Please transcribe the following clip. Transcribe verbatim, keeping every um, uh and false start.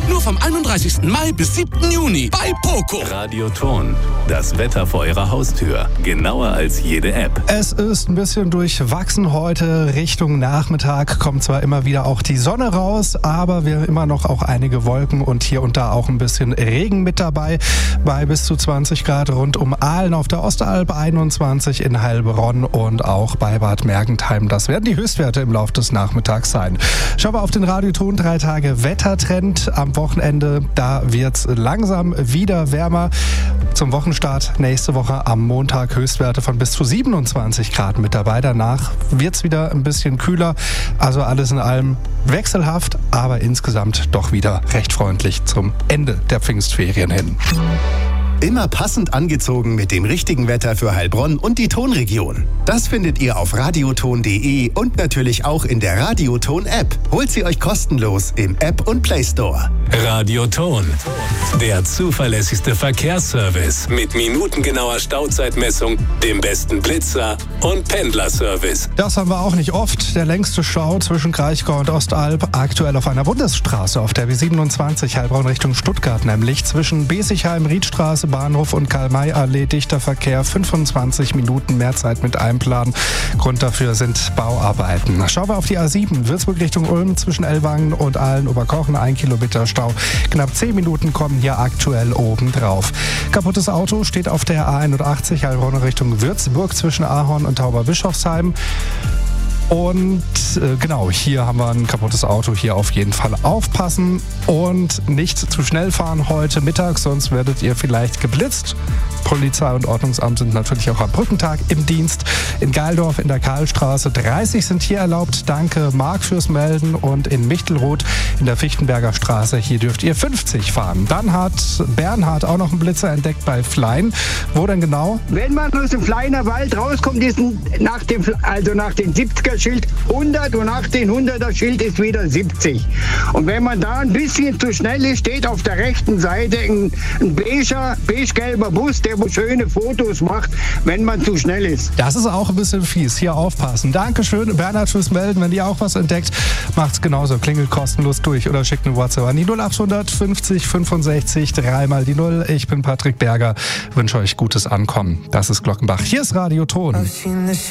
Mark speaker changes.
Speaker 1: Nur vom einunddreißigsten Mai bis siebten Juni bei Poco.
Speaker 2: Radioton, das Wetter vor Ihrer Haustür. Genauer als jede App.
Speaker 3: Es ist ein bisschen durchwachsen heute. Richtung Nachmittag kommt zwar immer wieder auch die Sonne raus, aber wir haben immer noch auch einige Wolken und hier und da auch ein bisschen Regen mit dabei. Bei bis zu zwanzig Grad rund um Aalen auf der Ostalb, einundzwanzig in Heilbronn und auch bei Bad Mergentheim. Das werden die Höchstwerte im Laufe des Nachmittags sein. Schauen wir auf den Radioton, drei Tage Wettertrend. Am Wochenende, da wird es langsam wieder wärmer. Zum Wochenstart nächste Woche am Montag Höchstwerte von bis zu siebenundzwanzig Grad mit dabei. Danach wird es wieder ein bisschen kühler. Also alles in allem wechselhaft, aber insgesamt doch wieder recht freundlich zum Ende der Pfingstferien hin.
Speaker 4: Immer passend angezogen mit dem richtigen Wetter für Heilbronn und die Tonregion. Das findet ihr auf radioton punkt de und natürlich auch in der Radioton-App. Holt sie euch kostenlos im App- und Play Store.
Speaker 2: Radioton, der zuverlässigste Verkehrsservice mit minutengenauer Stauzeitmessung, dem besten Blitzer und Pendlerservice.
Speaker 3: Das haben wir auch nicht oft. Der längste Stau zwischen Kraichgau und Ostalb, aktuell auf einer Bundesstraße, auf der B siebenundzwanzig Heilbronn Richtung Stuttgart, nämlich zwischen Besigheim, Riedstraße, Bahnhof und Karl-May-Allee, dichter Verkehr, fünfundzwanzig Minuten mehr Zeit mit Einplanen. Grund dafür sind Bauarbeiten. Schauen wir auf die A sieben, Würzburg Richtung Ulm, zwischen Ellwangen und Aalen-Oberkochen, ein Kilometer Stau. Knapp zehn Minuten kommen hier aktuell oben drauf. Kaputtes Auto steht auf der A einundachtzig, Heilbronn Richtung Würzburg, zwischen Ahorn und Tauberbischofsheim. Und äh, genau, hier haben wir ein kaputtes Auto, hier auf jeden Fall aufpassen und nicht zu schnell fahren heute Mittag, sonst werdet ihr vielleicht geblitzt. Polizei und Ordnungsamt sind natürlich auch am Brückentag im Dienst. In Geildorf in der Karlstraße dreißig sind hier erlaubt. Danke Marc fürs Melden. Und in Michtelroth in der Fichtenberger Straße, hier dürft ihr fünfzig fahren. Dann hat Bernhard auch noch einen Blitzer entdeckt bei Flein. Wo denn genau?
Speaker 5: Wenn man aus dem Fleiner Wald rauskommt, ist nach dem, also nach dem siebziger Schild hundert und nach dem hunderter Schild ist wieder siebzig. Und wenn man da ein bisschen zu schnell ist, steht auf der rechten Seite ein, ein beiger, beige-gelber Bus, der schöne Fotos macht, wenn man zu schnell ist.
Speaker 3: Das ist auch ein bisschen fies. Hier aufpassen. Dankeschön, Bernhard, fürs Melden. Wenn ihr auch was entdeckt, macht's genauso. Klingelt kostenlos durch oder schickt eine WhatsApp an die null acht fünfzig fünfundsechzig dreimal die null. Ich bin Patrick Berger. Wünsche euch gutes Ankommen. Das ist Glockenbach. Hier ist Radioton.